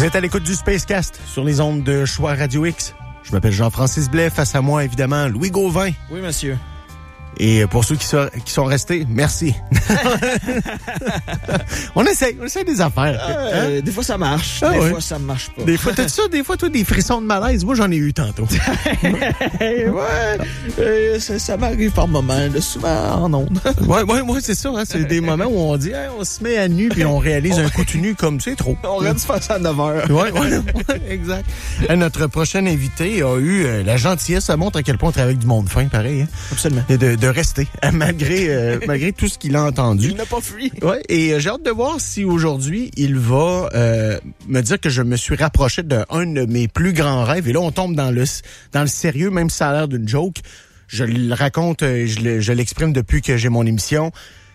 Vous êtes à l'écoute du Spacecast sur les ondes de Choix Radio X. Je m'appelle Jean-Francis Blais. Face à moi, évidemment, Louis Gauvin. Oui, monsieur. Et pour ceux qui sont restés, merci. on essaie des affaires. Des fois, ça marche. Des fois, ça marche pas. Des fois, t'as ça, toi, des frissons de malaise. Moi, j'en ai eu tantôt. Ça m'arrive par moments, souvent en ondes. ouais, c'est ça. Hein, c'est des moments où on dit, hey, on se met à nu puis on réalise un coup de nu comme c'est trop. On reste face à 9 heures. Ouais, exact. Notre prochain invité a eu la gentillesse. Ça montre à quel point on travaille avec du monde fin, pareil. Hein? Absolument. De rester, malgré tout ce qu'il a entendu. Il n'a pas fui. Ouais, et j'ai hâte de voir si aujourd'hui, il va me dire que je me suis rapproché d'un de mes plus grands rêves. Et là, on tombe dans le sérieux, même si ça a l'air d'une joke. Je le raconte, je l'exprime depuis que j'ai mon émission.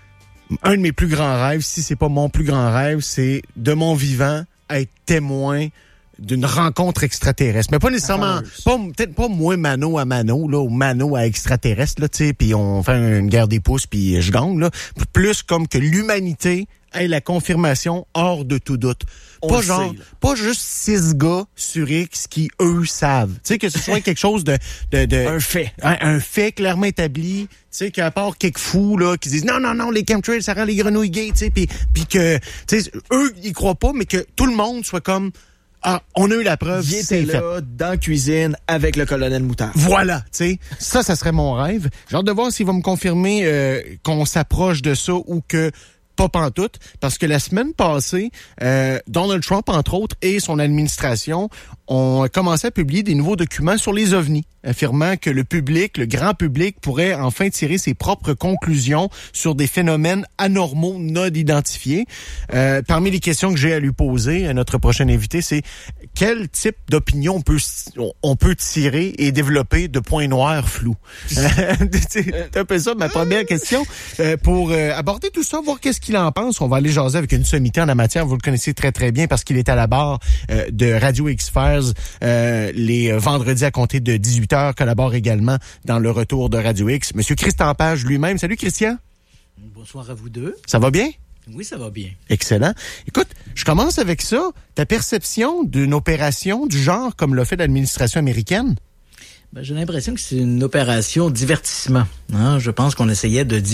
Un de mes plus grands rêves, si c'est pas mon plus grand rêve, c'est de mon vivant être témoin d'une rencontre extraterrestre. Mais pas nécessairement, peut-être pas moi mano à mano, là, ou mano à extraterrestre, là, tu sais, puis on fait une guerre des pouces, puis je gagne, là. Plus comme que l'humanité ait la confirmation hors de tout doute. Pas juste 6 gars sur X qui, eux, savent. Tu sais, que ce soit quelque chose de un fait. Un fait clairement établi. Tu sais, qu'à part quelques fous, là, qui disent non, les chemtrails, ça rend les grenouilles gays, tu sais, puis que, tu sais, eux, ils croient pas, mais que tout le monde soit comme, ah, on a eu la preuve. Il était là, dans la cuisine, avec le colonel Moutard. Voilà, tu sais. Ça serait mon rêve. J'ai hâte de voir s'il va me confirmer qu'on s'approche de ça ou que pas pantoute. Parce que la semaine passée, Donald Trump, entre autres, et son administration ont commencé à publier des nouveaux documents sur les ovnis, affirmant que le grand public, pourrait enfin tirer ses propres conclusions sur des phénomènes anormaux non identifiés. Parmi les questions que j'ai à lui poser, à notre prochain invité, c'est quel type d'opinion on peut tirer et développer de points noirs flous? C'est un peu ça ma première question. Pour aborder tout ça, voir qu'est-ce qu'il en pense, on va aller jaser avec une sommité en la matière. Vous le connaissez très, très bien parce qu'il est à la barre de Radio X-Files les vendredis à compter de 18h, collabore également dans le retour de Radio X. Monsieur Christian Page lui-même. Salut Christian. Bonsoir à vous deux. Ça va bien? Oui, ça va bien. Excellent. Écoute, je commence avec ça. Ta perception d'une opération du genre comme l'a fait l'administration américaine? J'ai l'impression que c'est une opération divertissement. Hein? Je pense qu'on essayait de